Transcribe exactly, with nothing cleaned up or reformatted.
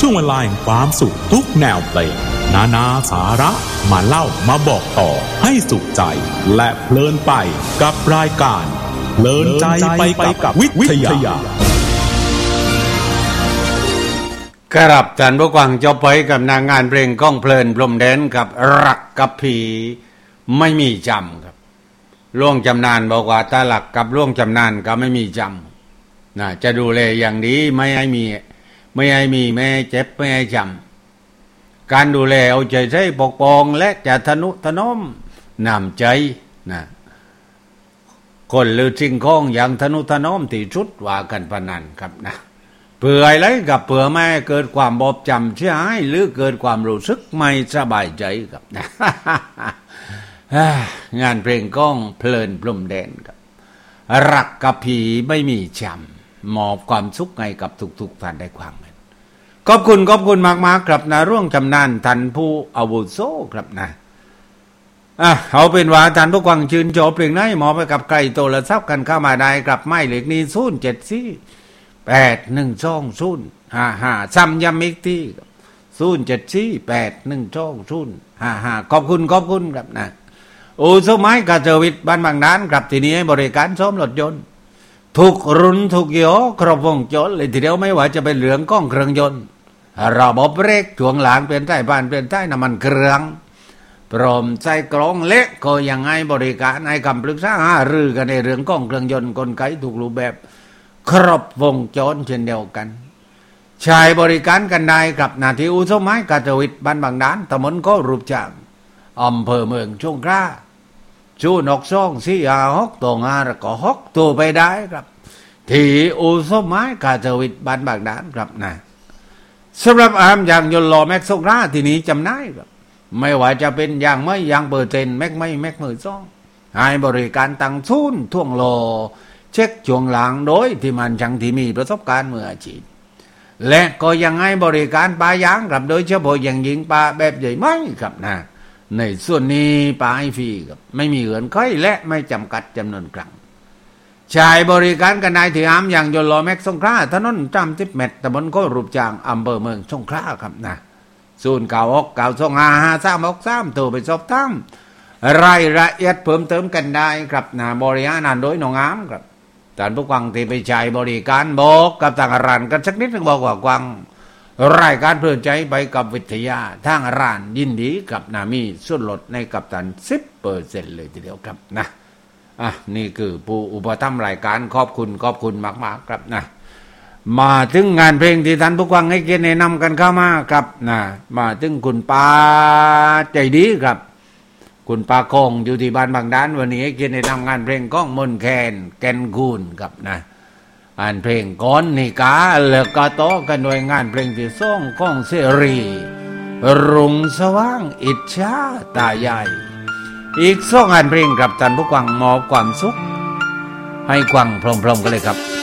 ช่วงเวลาแห่งความสุขทุกแนวเพลงนานาสาระมาเล่ามาบอกต่อให้สุขใจและเพลินไปกับรายการเพลินใจไปกับวิทยาครับท่านผู้ฟังจบไปกับนางงานเพลงก้องเพลินพรมแดนกับรักกับผีไม่มีจำครับล่วงจำนานบอกว่าตาหลักกับล่วงจำนานก็ไม่มีจำนะจะดูแลอย่างดีไม่ให้มีไม่ให้มีไม่ให้เจ็บไม่ให้จำการดูแลเอาใจใส่ปกป้องและจะทนุถนอมน้ำใจนะคนหรือสิ่งของอย่างทนุถนอมที่ชุดว่ากันพนันครับนะเผื่ออะไรกับเผื่อไม่เกิดความบอบจำเสียหายหรือเกิดความรู้สึกไม่สบายใจครับนะ งานเพลงก้องเพลินพรมแดนครับรักกับผีไม่มีจำมอบความสุขให้กับทุกๆท่านได้ความกันขอบคุณขอบคุณมากๆครับนะร่วงจำนานท่านผู้อาวุโสครับนะอ่ะเอาเป็นว่าท่านผู้ฟังชื่นชอบเพลงไหนมอบไปกับใครโทรศัพท์กันเข้ามาได้ครับไม่เลขนี้ศูนย์เจ็ดสี่แปดหนึ่งสองศูนย์ห้าห้าซ้ำย้ำอีกทีศูนย์เจ็ดสี่แปดหนึ่งสองศูนย์ห้าห้าขอบคุณขอบคุณครับนะโอ้สมัยกาเจวิตบ้านบางด้านครับทีนี้บริการซ่อมรถยนต์ทุกรุ่นทุกยี่ห้อครบวงจรเลยทีเดียวไม่ว่าจะเป็นเรื่องก้องเครื่องยนต์ระบบเบรกช่วงหลังเป็นใต้บ้านเป็นใต้น้ำมันเครื่องพร้อมใส่กล่องเล็กก็ยังให้บริการให้คำปรึกษาหารือกันในเรื่องก้องเครื่องยนต์กลไกทุกรูปแบบครบวงจรเช่นเดียวกันใช้บริการกันได้กับนาทีอุสมัยกาเจวิตบ้านบางด้านตำบลก็รูปจางอำเภอเมืองสงขลาชูนกซ่องสี่อาหกตัวงาแล้วก็หกตัวไปได้ครับที่อุสมัยกาเจวิตบ้านบางด้านครับนะสำหรับอามอย่างยนต์ล้อแม็กสงขลาที่นี้จำได้ครับไม่ว่าจะเป็นอย่างไม่อย่างเปอร์เซ็นต์แม็กไม่แม็กมือซ่องให้บริการตั้งศูนย์ท่วงโลเช็คช่วงหลังโดยที่มันจังที่มีประสบการณ์มืออาชีพและก็ยังให้บริการปลายางครับโดยเฉพาะอย่างยิ่งปลาแบบใหญ่ไม่ครับนะในส่วนนี้ปลาให้ฟรีครับไม่มีเงื่อนไขและไม่จำกัดจำนวนครั้งใช้บริการกันได้ที่อามอย่างยนต์ล้อแม็กสงขลาถนนจำทิพเม็ดตำบลก็รูปจางอำเภอเมืองสงขลาครับนะศูนย์เก้าหกเก้าสองห้าห้าสามหกสามโทรไปสอบถามรายละเอียดเพิ่มเติมกันได้ครับนะบริหารโดยน้องอามครับท่านผู้ฟังที่ไปใช้บริการบอกกับทางร้านกันสักนิดนึงบอกว่ากวางรายการเพลินใจไปกับวิทยาทางร้านยินดีกับนามีส่วนลดในกับท่าน สิบเปอร์เซ็นต์ เลยทีเดียวครับนะอ่ะนี่คือผู้อุปถัมภ์รายการขอบคุณขอบคุณมากๆครับนะมาถึงงานเพลงที่ท่านผู้ฟังให้เกียรติแนะนำกันเข้ามาครับนะมาถึงคุณป้าใจดีครับคุณปาคงอยู่ที่บ้านบางด้านวันนี้ให้เกียรติในทำงานเพลงก้องมนแคนแกนกูลครับนะอ่านเพลงก้อนนิกาแล้วก็ต่อกันด้วยงานเพลงที่ส่งก้องเสรีรุ่งสว่างอิจฉาตาใหญ่อีกสองงานเพลงกับท่านผู้ฟังมอบความสุขให้ฟังพร้อมๆกันเลยครับ